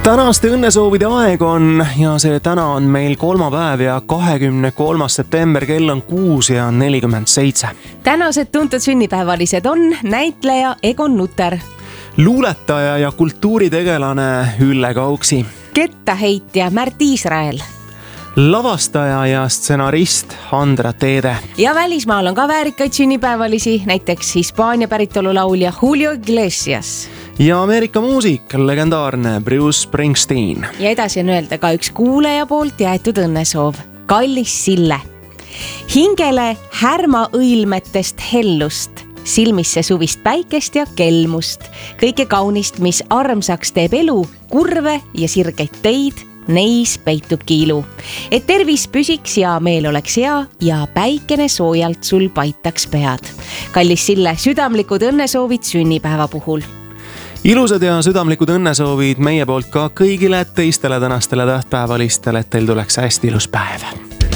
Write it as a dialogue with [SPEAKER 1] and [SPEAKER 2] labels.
[SPEAKER 1] Tänaste õnnesoovide aeg on ja see täna on meil kolmapäev ja 23. september, kell on 6:47.
[SPEAKER 2] Tänased tuntud sünnipäevalised on näitleja Egon Nutter,
[SPEAKER 1] luuletaja ja kultuuritegelane Ülle Kauksi,
[SPEAKER 2] kettaheitja Märt Iisrael
[SPEAKER 1] lavastaja ja stsenarist Andra Teede.
[SPEAKER 2] Ja välismaal on ka väärikaid sünnipäevalisi, näiteks Hispaania päritolu laulja Julio Iglesias.
[SPEAKER 1] Ja Ameerika muusik, legendaarne Bruce Springsteen.
[SPEAKER 2] Ja edasi on öelda ka üks kuulaja poolt jäetud õnnesoov. Kallis Sille. Hingele härmaõilmetest hellust, silmisse suvist päikest ja kelmust. Kõike kaunist, mis armsaks teeb elu, kurve ja sirgeid teid, neis peitubki ilu. Et tervis püsiks ja meel oleks hea ja päikene soojalt sul paitaks pead. Kallis Sille, südamlikud õnnesoovid sünnipäeva puhul.
[SPEAKER 1] Ilusad ja südamlikud õnnesoovid meie poolt ka kõigile teistele tänastele tähtpäevalistele, et teil tuleks hästi ilus päev.